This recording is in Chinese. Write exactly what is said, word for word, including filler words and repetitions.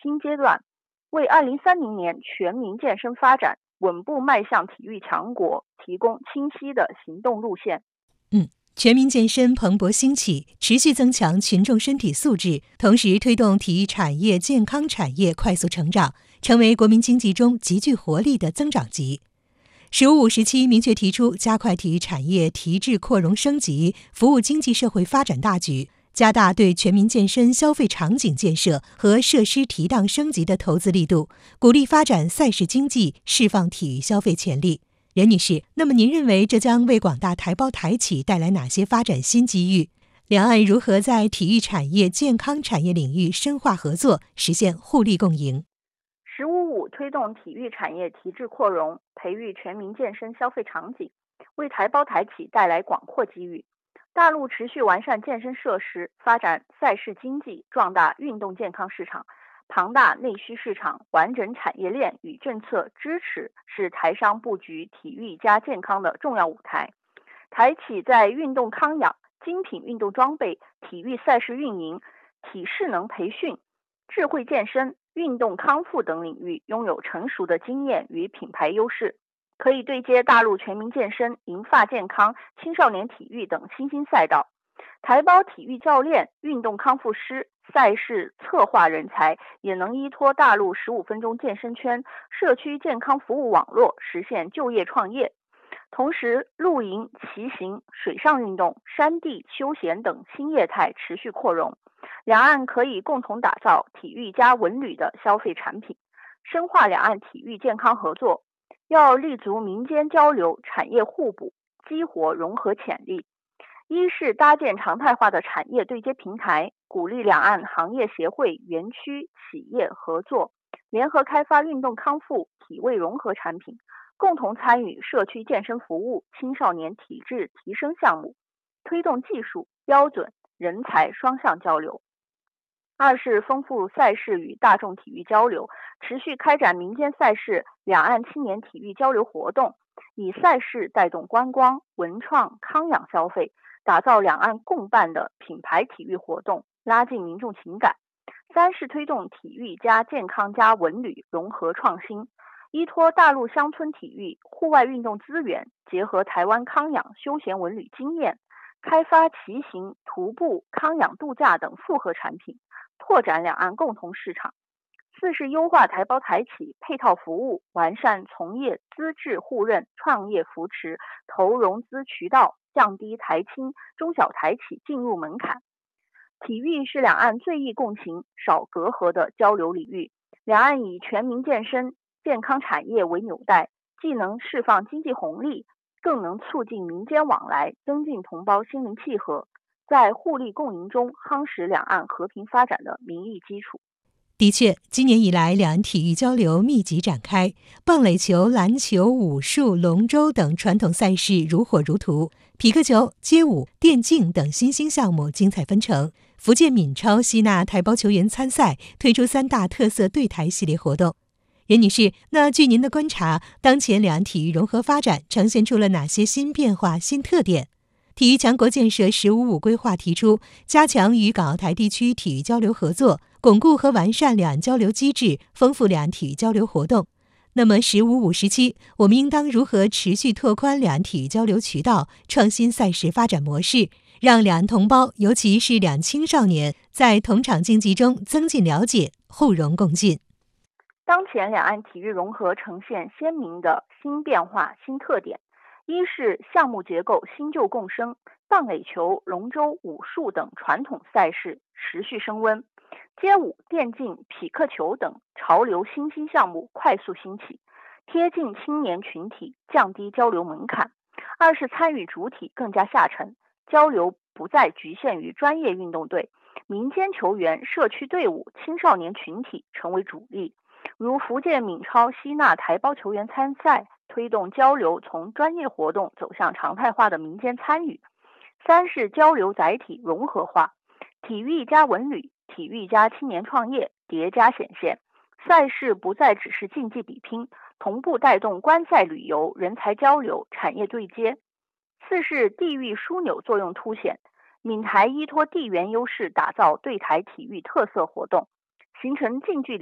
新阶段，为二零三零年全民健身发展稳步迈向体育强国提供清晰的行动路线。 嗯，全民健身蓬勃兴起，持续增强群众身体素质，同时推动体育产业、健康产业快速成长，成为国民经济中极具活力的增长极。十五五时期明确提出加快体育产业提质扩容升级，服务经济社会发展大局，加大对全民健身消费场景建设和设施提档升级的投资力度，鼓励发展赛事经济，释放体育消费潜力。任女士，那么您认为这将为广大台胞台企带来哪些发展新机遇？两岸如何在体育产业、健康产业领域深化合作，实现互利共赢？ 十五五推动体育产业提质扩容，培育全民健身消费场景，为台胞台企带来广阔机遇。大陆持续完善健身设施，发展赛事经济，壮大运动健康市场。庞大内需市场、完整产业链与政策支持是台商布局体育加健康的重要舞台。台企在运动康养、精品运动装备、体育赛事运营、体适能培训、智慧健身、运动康复等领域拥有成熟的经验与品牌优势，可以对接大陆全民健身、银发健康、青少年体育等新兴赛道。台胞体育教练、运动康复师、赛事策划人才也能依托大陆十五分钟健身圈、社区健康服务网络实现就业创业。同时，露营、骑行、水上运动、山地休闲等新业态持续扩容，两岸可以共同打造体育加文旅的消费产品，深化两岸体育健康合作。要立足民间交流、产业互补，激活融合潜力。一是搭建常态化的产业对接平台，鼓励两岸行业协会、园区、企业合作，联合开发运动康复、体位融合产品，共同参与社区健身服务、青少年体质提升项目，推动技术、标准、人才双向交流。二是丰富赛事与大众体育交流，持续开展民间赛事、两岸青年体育交流活动，以赛事带动观光、文创、康养消费，打造两岸共办的品牌体育活动，拉近民众情感。三是推动体育加健康加文旅融合创新，依托大陆乡村体育、户外运动资源，结合台湾康养休闲文旅经验，开发骑行、徒步、康养度假等复合产品，拓展两岸共同市场。四是优化台胞台企配套服务，完善从业资质互认、创业扶持、投融资渠道，降低台青、中小台企进入门槛。体育是两岸最易共情、少隔阂的交流领域，两岸以全民健身、健康产业为纽带，既能释放经济红利，更能促进民间往来，增进同胞心灵契合，在互利共赢中夯实两岸和平发展的民意基础。 的确，今年以来，两岸体育交流密集展开，棒垒球、篮球、武术、龙舟等传统赛事如火如荼，匹克球、街舞、电竞等新兴项目精彩纷呈。福建闽超吸纳台胞球员参赛，推出三大特色对台系列活动。任女士，那据您的观察，当前两岸体育融合发展呈现出了哪些新变化、新特点？体育强国建设“十五五”规划提出，加强与港澳台地区体育交流合作，巩固和完善两岸交流机制，丰富两岸体育交流活动。那么“十五五”时期，我们应当如何持续拓宽两岸体育交流渠道，创新赛事发展模式，让两岸同胞，尤其是两岸青少年，在同场竞技中增进了解，互融共进？ 当前两岸体育融合呈现鲜明的新变化、新特点。一是项目结构新旧共生，棒垒球、龙舟、武术等传统赛事持续升温，街舞、电竞、匹克球等潮流新兴项目快速兴起，贴近青年群体，降低交流门槛。二是参与主体更加下沉，交流不再局限于专业运动队，民间球员、社区队伍、青少年群体成为主力。如福建闽超吸纳台胞球员参赛，推动交流从专业活动走向常态化的民间参与。三是交流载体融合化，体育加文旅、体育加青年创业叠加显现，赛事不再只是竞技比拼，同步带动观赛旅游、人才交流、产业对接。四是地域枢纽作用凸显，闽台依托地缘优势打造对台体育特色活动，形成近距离